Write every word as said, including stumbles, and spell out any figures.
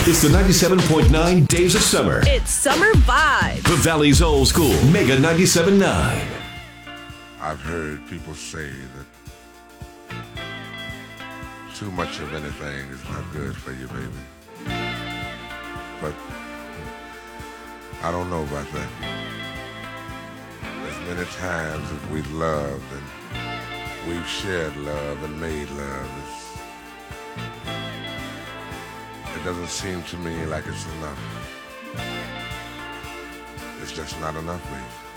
It's the ninety-seven point nine Days of Summer. It's Summer Vibe. The Valley's old school Mega ninety-seven point nine. I've heard people say that too much of anything is not good for you, baby. But I don't know about that. As many times as we've loved and we've shared love and made love, it's, it doesn't seem to me like it's enough. It's just not enough, baby.